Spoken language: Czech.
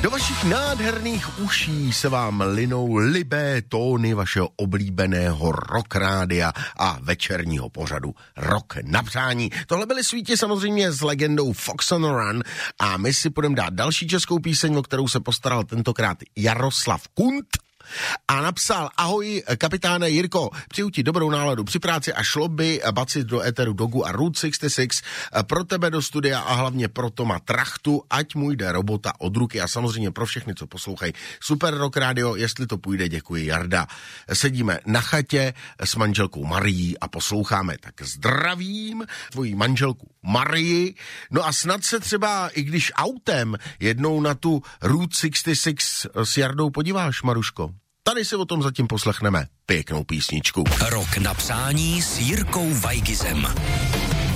Do vašich nádherných uší se vám linou libé tóny vašeho oblíbeného rock rádia a večerního pořadu Rock na přání. Tohle byly svíti samozřejmě s legendou Fox on the Run a my si půjdeme dát další českou píseň, o kterou se postaral tentokrát Jaroslav Kunt. A napsal: ahoj kapitáne Jirko, přeju ti dobrou náladu při práci a šlo by bacit do éteru Dogu a Route 66 pro tebe do studia a hlavně pro Toma Trachtu, ať mu jde robota od ruky a samozřejmě pro všechny, co poslouchají Super Rock Radio, jestli to půjde, děkuji Jarda. Sedíme na chatě s manželkou Marií a posloucháme, tak zdravím tvoji manželku Marii, no a snad se třeba, i když autem, jednou na tu Route 66 s Jardou podíváš, Maruško. Tady si o tom zatím poslechneme pěknou písničku. Rock na přání s Jirkou Vajgizem.